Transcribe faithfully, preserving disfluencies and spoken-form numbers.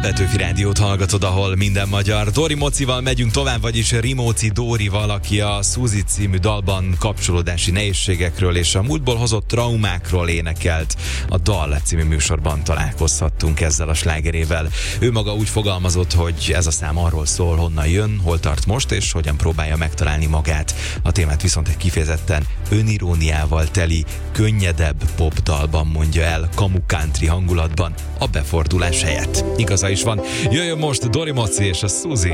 Petőfi Rádiót hallgatod, ahol minden magyar. Dori Mocival megyünk tovább, vagyis Rimóci Dórival, aki a Suzy című dalban kapcsolódási nehézségekről és a múltból hozott traumákról énekelt. A Dal című műsorban találkozhattunk ezzel a slágerével. Ő maga úgy fogalmazott, hogy ez a szám arról szól, honnan jön, hol tart most, és hogyan próbálja megtalálni magát. A témát viszont egy kifejezetten öniróniával teli, könnyedebb popdalban mondja el, kamu country hangulatban, a befordulás helyett. Igaza is van. Jöjjön most Dori Moci és a Suzy.